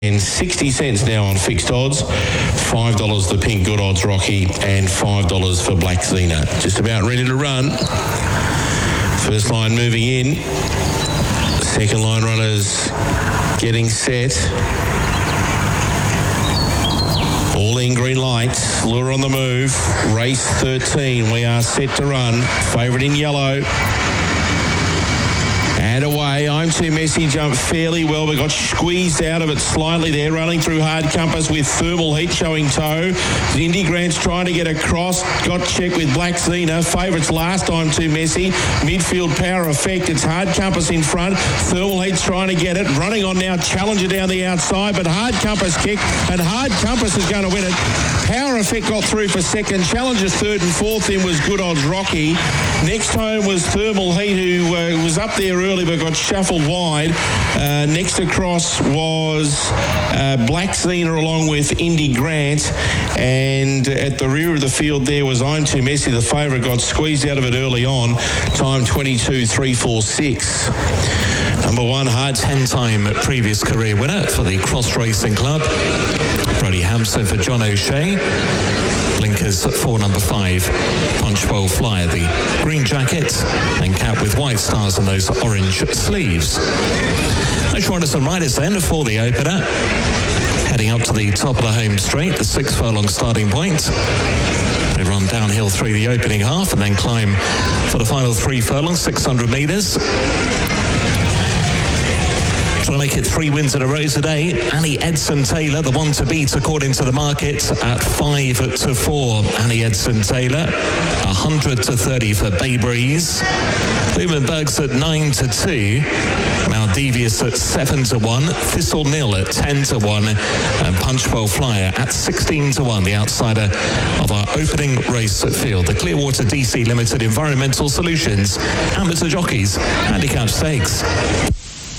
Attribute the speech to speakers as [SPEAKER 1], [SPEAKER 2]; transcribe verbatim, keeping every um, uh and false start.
[SPEAKER 1] And sixty cents now on fixed odds, five dollars the Pink Good Odds Rocky and five dollars for Black Xena. Just about ready to run. First line moving in. Second line runners getting set. All in green lights. Lure on the move. Race thirteen. We are set to run. Favourite in yellow. And away, I'm Too Messy jumped fairly well, but got squeezed out of it slightly there, running through hard compass with Thermal Heat showing toe. Indy Grant's trying to get across, got checked with Black Xena. Favourites last time Too Messy. Midfield Power Effect, it's hard compass in front. Thermal Heat's trying to get it, running on now, Challenger down the outside, but hard compass kick, and hard compass is going to win it. Power Effect got through for second. Challenger's third and fourth in was Good Odds Rocky. Next home was Thermal Heat, who uh, was up there early but got shuffled wide. Uh, next across was uh, Black Xena along with Indy Grant, and at the rear of the field there was I'm Too Messy. The favourite got squeezed out of it early on. Time twenty-two three forty-six. Number one, hard
[SPEAKER 2] ten-time previous career winner for the Cross Racing Club. Brody Hampson for John O'Shea. Blinkers for number five, Punchbowl Flyer, the green jacket and cap with white stars and those orange sleeves. Let's join us on riders then for the opener. Heading up to the top of the home straight, the six furlong starting point. They run downhill through the opening half and then climb for the final three furlongs, six hundred metres. Trying to make it three wins in a row today. Annie Edson Taylor, the one to beat according to the market, at five to four. Annie Edson Taylor, one hundred to thirty for Bay Breeze. Blumenberg's at nine to two. Now Devious at seven to one. Thistle Nil at ten to one. And Punchbowl Flyer at sixteen to one. The outsider of our opening race at field. The Clearwater D C Limited Environmental Solutions Amateur Jockeys Handicap Stakes.